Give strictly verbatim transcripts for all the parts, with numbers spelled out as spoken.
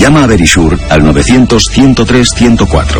Llama a Verisure al novecientos, ciento tres, ciento cuatro.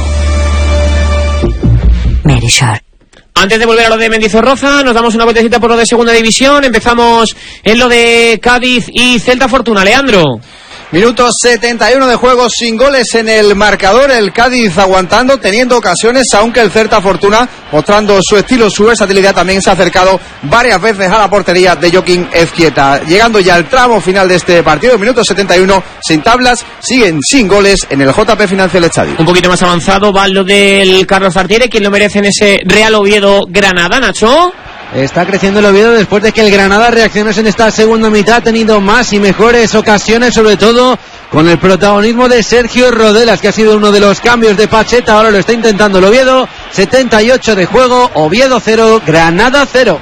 Verisure. Antes de volver a lo de Mendizorroza, nos damos una vueltecita por lo de Segunda División. Empezamos en lo de Cádiz y Celta Fortuna. Leandro. Minuto setenta y uno de juego, sin goles en el marcador. El Cádiz aguantando, teniendo ocasiones, aunque el Celta Fortuna, mostrando su estilo, su versatilidad, también se ha acercado varias veces a la portería de Joaquín Ezquieta. Llegando ya al tramo final de este partido, minuto setenta y uno, sin tablas, siguen sin goles en el J P Financial Estadio. Un poquito más avanzado va lo del Carlos Tartiere, quien lo merece en ese Real Oviedo Granada, Nacho. Está creciendo el Oviedo después de que el Granada reaccionase en esta segunda mitad, ha tenido más y mejores ocasiones, sobre todo con el protagonismo de Sergio Rodelas, que ha sido uno de los cambios de Pacheta. Ahora lo está intentando el Oviedo. setenta y ocho de juego, Oviedo cero, Granada cero.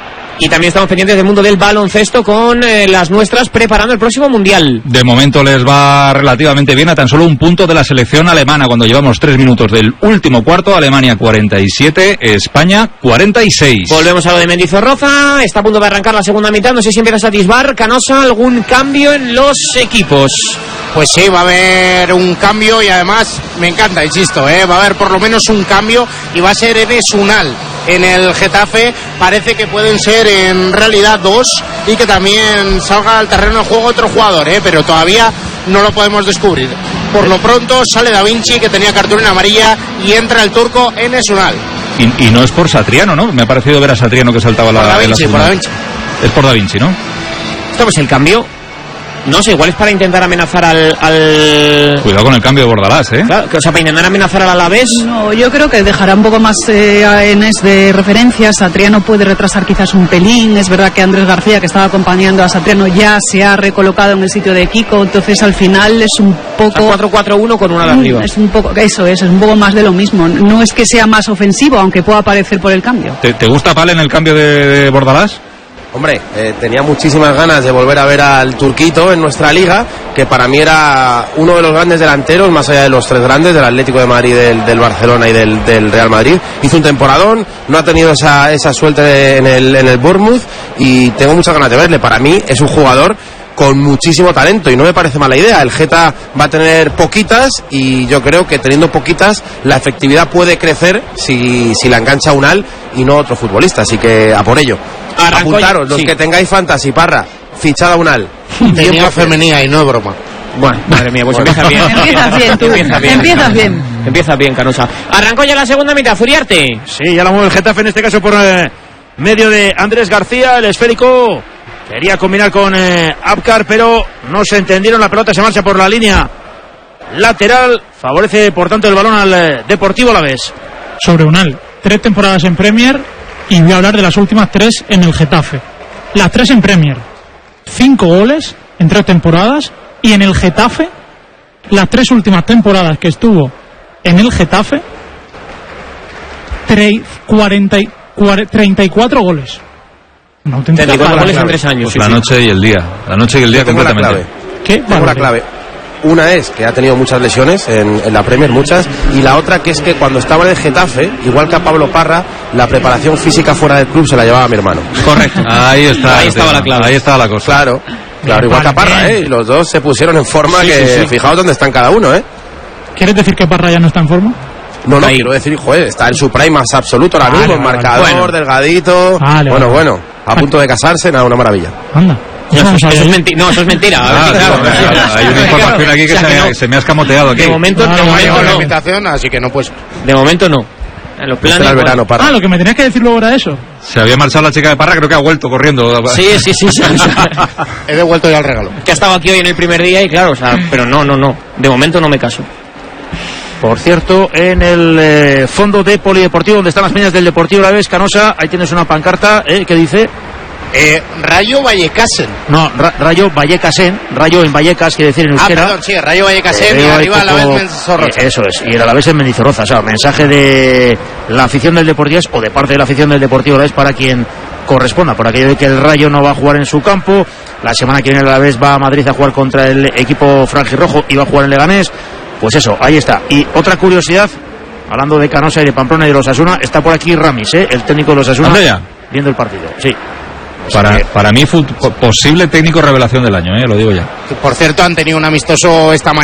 Y también estamos pendientes del mundo del baloncesto con eh, las nuestras preparando el próximo Mundial. De momento les va relativamente bien, a tan solo un punto de la selección alemana cuando llevamos tres minutos del último cuarto. Alemania cuarenta y siete, España cuarenta y seis. Volvemos a lo de Mendizorroza, está a punto de arrancar la segunda mitad, no sé si empieza a satisfar, Canosa, algún cambio en los equipos. Pues sí, va a haber un cambio y además me encanta, insisto, ¿eh? va a haber por lo menos un cambio y va a ser Enes Unal en el Getafe. Parece que pueden ser en realidad dos y que también salga al terreno de juego otro jugador, ¿eh? pero todavía no lo podemos descubrir. Por lo pronto sale Da Vinci, que tenía cartulina amarilla, y entra el turco Enes Unal. Y, y no es por Satriano, ¿no? Me ha parecido ver a Satriano que saltaba la... Por Da Vinci, la por Da Vinci. Es por Da Vinci, ¿no? Esto es el cambio. No sé, igual es para intentar amenazar al... al... Cuidado con el cambio de Bordalás, ¿eh? Claro, o sea, para intentar amenazar al Alavés. No, yo creo que dejará un poco más eh, a Enes de referencias. Satriano puede retrasar quizás un pelín. Es verdad que Andrés García, que estaba acompañando a Satriano, ya se ha recolocado en el sitio de Kiko. Entonces, al final es un poco... cuatro cuatro uno con una de arriba. Es un poco, eso es, es un poco más de lo mismo. No es que sea más ofensivo, aunque pueda parecer por el cambio. ¿Te, te gusta Pal en el cambio de, de Bordalás? Hombre, eh, tenía muchísimas ganas de volver a ver al turquito en nuestra liga, que para mí era uno de los grandes delanteros, más allá de los tres grandes, del Atlético de Madrid, del, del Barcelona y del, del Real Madrid. Hizo un temporadón, no ha tenido esa, esa suerte de, en, el, en el Bournemouth, y tengo muchas ganas de verle. Para mí es un jugador con muchísimo talento y no me parece mala idea. El Geta va a tener poquitas y yo creo que teniendo poquitas la efectividad puede crecer si, si la engancha Unal y no otro futbolista, así que a por ello. Arrancó. Apuntaros, los sí. que tengáis fantasy, Parra, fichada Unal. Tenía femenina y no es broma. Bueno, madre mía, pues empieza bien. Empiezas bien, tú. Empiezas bien. Empiezas bien. Empieza bien, Canosa. Arrancó ya la segunda mitad, Furiarte. Sí, ya la mueve el Getafe, en este caso por eh, medio de Andrés García, el esférico. Quería combinar con eh, Abkar, pero no se entendieron. La pelota se marcha por la línea lateral. Favorece, por tanto, el balón al eh, Deportivo Alavés. Sobre Unal, tres temporadas en Premier y voy a hablar de las últimas tres en el Getafe. Las tres en Premier. Cinco goles en tres temporadas. Y en el Getafe, las tres últimas temporadas que estuvo en el Getafe, cuarenta, treinta y cuatro goles. No, treinta y cuatro goles en tres años. Pues sí, la sí. noche y el día. La noche y el día tengo completamente. La clave. ¿Qué? Tengo una clave. Una es que ha tenido muchas lesiones en, en la Premier, muchas, y la otra que es que cuando estaba en el Getafe, igual que a Pablo Parra, la preparación física fuera del club se la llevaba a mi hermano. Correcto. Ahí está. Ahí estaba la clave. Ahí estaba la cosa. Claro, claro, igual que a Parra, ¿eh? Y los dos se pusieron en forma, sí, que sí, sí. Fijaos dónde están cada uno, ¿eh? ¿Quieres decir que Parra ya no está en forma? No, no, quiero decir, joder, está en su prime más absoluto ahora mismo, vale, vale, marcador, bueno. delgadito, vale, bueno, vale. bueno, a vale. punto de casarse, nada, una maravilla. Anda. Eso, eso, eso es mentira. No, eso es mentira. Ah, claro, claro, claro. Hay una información aquí que, o sea, se, que me, no. se me ha escamoteado aquí. De momento, no, de no, momento no, no. la invitación, así que no, pues. De momento no. En los planes. El verano, ah, lo que me tenías que decir luego era eso. Se había marchado la chica de Parra, creo que ha vuelto corriendo. Sí, sí, sí. sí. He devuelto ya el regalo. Que ha estado aquí hoy en el primer día y claro, o sea, pero no, no, no. De momento no me caso. Por cierto, en el eh, fondo de Polideportivo, donde están las peñas del Deportivo Alavés, Canosa, ahí tienes una pancarta eh, que dice... Eh, Rayo Vallecasen. No, ra Rayo Vallecasen, Rayo en Vallecas, quiere decir en euskera. Ah, perdón, sí, Rayo Vallecasen eh, y arriba poco... Alavés Mendizorroza. Eh, eso es, y el Alavés en Mendizorroza. O sea, mensaje de la afición del Deportivo o de parte de la afición del Deportivo Alavés para quien corresponda, por aquello de que el Rayo no va a jugar en su campo. La semana que viene el Alavés va a Madrid a jugar contra el equipo franjirrojo y va a jugar en Leganés. Pues eso, ahí está. Y otra curiosidad, hablando de Canosa y de Pamplona y de los Osasuna, está por aquí Ramis, ¿eh? El técnico de los Osasuna, viendo el partido. Sí. Para, para mí, posible técnico revelación del año, ¿eh? Lo digo ya. Por cierto, han tenido un amistoso esta mañana.